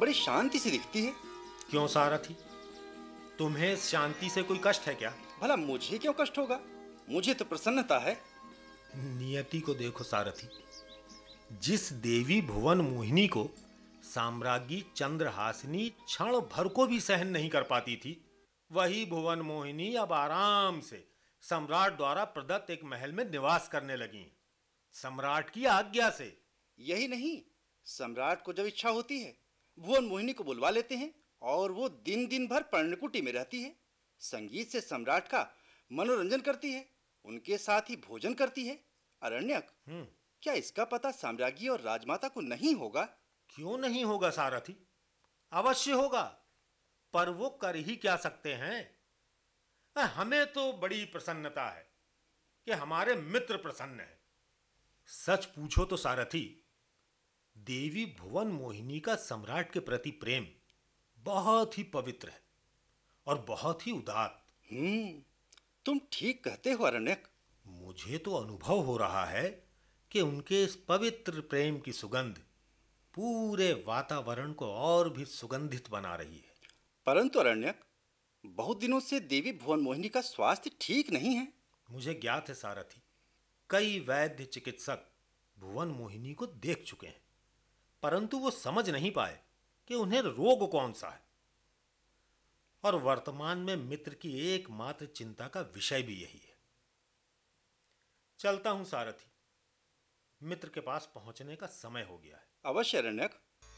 बड़ी शांति सी दिखती है। क्यों सारथी, तुम्हें शांति से कोई कष्ट है क्या? भला मुझे क्यों कष्ट होगा? मुझे तो प्रसन्नता है। नियति को देखो सारथी, जिस देवी भुवन मोहिनी को साम्राज्ञी चंद्रहासिनी क्षण भर को भी सहन नहीं कर पाती थी, वही भुवन मोहिनी अब आराम से सम्राट द्वारा प्रदत्त एक महल में निवास करने लगी, सम्राट की आज्ञा से। यही नहीं, सम्राट को जब इच्छा होती है भुवन मोहिनी को बुलवा लेते हैं और वो दिन दिन भर पर्णकुटी में रहती है, संगीत से सम्राट का मनोरंजन करती है, उनके साथ ही भोजन करती है। अरण्यक, क्या इसका पता साम्राज्ञी और राजमाता को नहीं होगा? क्यों नहीं होगा सारथी, अवश्य होगा, पर वो कर ही क्या सकते हैं। हमें तो बड़ी प्रसन्नता है कि हमारे मित्र प्रसन्न हैं। सच पूछो तो सारथी, देवी भुवन मोहिनी का सम्राट के प्रति प्रेम बहुत ही पवित्र है और बहुत ही उदात्त। तुम ठीक कहते हो अरण्यक। मुझे तो अनुभव हो रहा है कि उनके इस पवित्र प्रेम की सुगंध पूरे वातावरण को और भी सुगंधित बना रही है। परंतु अरण्यक, बहुत दिनों से देवी भुवन मोहिनी का स्वास्थ्य ठीक नहीं है। मुझे ज्ञात है सारथी, कई वैद्य चिकित्सक भुवन मोहिनी को देख चुके हैं, परंतु वो समझ नहीं पाए कि उन्हें रोग कौन सा है। और वर्तमान में मित्र की एकमात्र चिंता का विषय भी यही है। चलता हूं सारथी, मित्र के पास पहुंचने का समय हो गया है। अवश्य अरण्यक।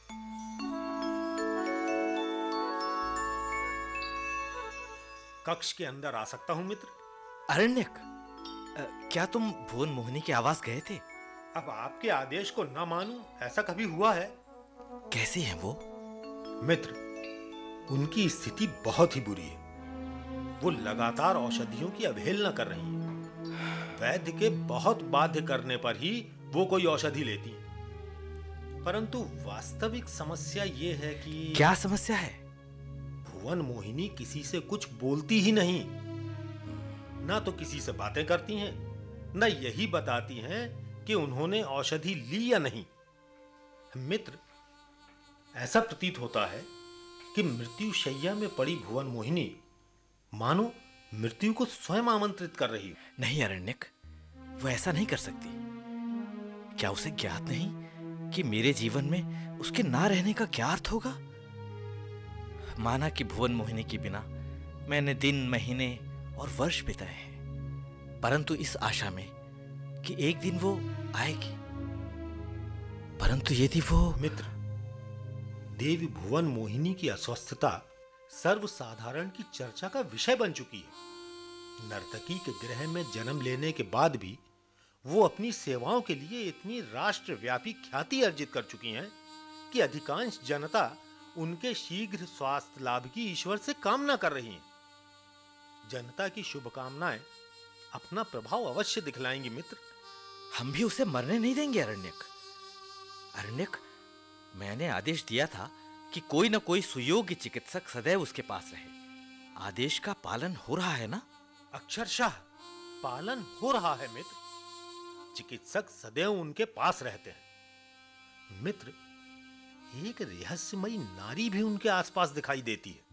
कक्ष के अंदर आ सकता हूं मित्र? अरण्यक, क्या तुम भुवन मोहिनी के आवास गए थे? अब आपके आदेश को न मानूं, ऐसा कभी हुआ है? कैसी हैं वो? मित्र, उनकी स्थिति बहुत ही बुरी है। वो लगातार औषधियों की अवहेलना कर रही हैं। वैद्य के बहुत बाध्य करने पर ही वो कोई औषधि लेती हैं। परंतु वास्तविक समस्या ये है कि... क्या समस्या है? भुवन मोहिनी किसी से कुछ बोलती ही नहीं, ना तो किसी से बातें करती हैं, ना यही बताती हैं कि उन्होंने औषधि ली या नहीं। मित्र, ऐसा प्रतीत होता है कि मृत्यु शैया में पड़ी भुवन मोहिनी मानो मृत्यु को स्वयं आमंत्रित कर रही। नहीं अरण्यक, वो ऐसा नहीं कर सकती। क्या उसे ज्ञात नहीं कि मेरे जीवन में उसके ना रहने का क्या अर्थ होगा? माना कि भुवन मोहिनी के बिना मैंने दिन, महीने और वर्ष बिताए हैं, परंतु इस आशा में कि एक दिन वो आएगी। परंतु यदि वो... मित्र, देवी भुवन मोहिनी की अस्वस्थता सर्वसाधारण की चर्चा का विषय बन चुकी है। नर्तकी के गृह में जन्म लेने के बाद भी वो अपनी सेवाओं के लिए इतनी राष्ट्रव्यापी ख्याति अर्जित कर चुकी हैं कि अधिकांश जनता उनके शीघ्र स्वास्थ्य लाभ की ईश्वर से कामना कर रही है। जनता की शुभकामनाएं अपना प्रभाव अवश्य दिखलाएंगी मित्र। हम भी उसे मरने नहीं देंगे अरण्यक। अरण्यक, मैंने आदेश दिया था कि कोई न कोई सुयोग्य चिकित्सक सदैव उसके पास रहे। आदेश का पालन हो रहा है ना? अक्षरशः पालन हो रहा है मित्र। चिकित्सक सदैव उनके पास रहते हैं। मित्र, एक रहस्यमयी नारी भी उनके आसपास दिखाई देती है।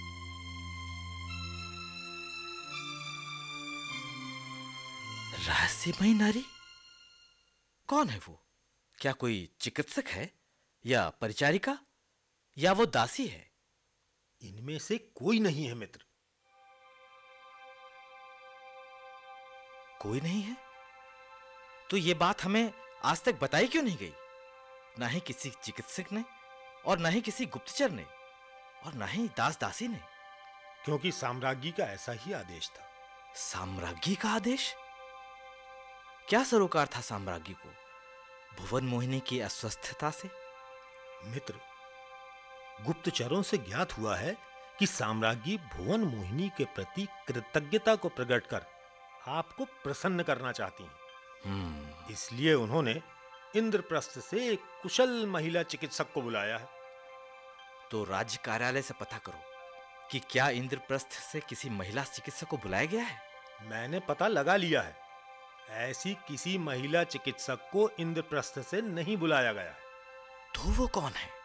रहस्यमयी नारी? कौन है वो? क्या कोई चिकित्सक है या परिचारिका या वो दासी है? इनमें से कोई नहीं है मित्र। कोई नहीं है? तो ये बात हमें आज तक बताई क्यों नहीं गई? ना ही किसी चिकित्सक ने, और ना ही किसी गुप्तचर ने, और ना ही दास दासी ने। क्योंकि साम्राज्ञी का ऐसा ही आदेश था। साम्राज्ञी का आदेश? क्या सरोकार था साम्राज्ञी को भुवन मोहिनी की अस्वस्थता से? मित्र, गुप्तचरों से ज्ञात हुआ है कि साम्राज्ञी भुवन मोहिनी के प्रति कृतज्ञता को प्रकट कर आपको प्रसन्न करना चाहती हैं। इसलिए उन्होंने इंद्रप्रस्थ से एक कुशल महिला चिकित्सक को बुलाया है। तो राज्य कार्यालय से पता करो कि क्या इंद्रप्रस्थ से किसी महिला चिकित्सक को बुलाया गया है। मैंने पता लगा लिया है, ऐसी किसी महिला चिकित्सक को इंद्रप्रस्थ से नहीं बुलाया गया है। तो वो कौन है?